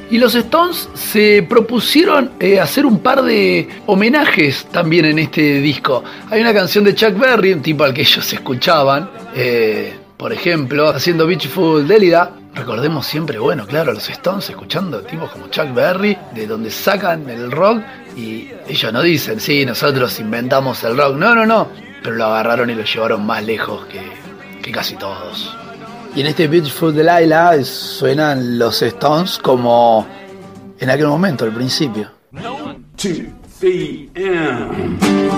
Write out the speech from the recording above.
Y los Stones se propusieron hacer un par de homenajes también en este disco. Hay una canción de Chuck Berry, un tipo al que ellos escuchaban, por ejemplo, haciendo Beautiful Delida. Recordemos siempre, bueno, claro, los Stones escuchando tipos como Chuck Berry, de donde sacan el rock, y ellos no dicen, sí, nosotros inventamos el rock. No, pero lo agarraron y lo llevaron más lejos que casi todos. Y en este Beautiful Delilah suenan los Stones como en aquel momento, al principio. 1, 2, 3, and...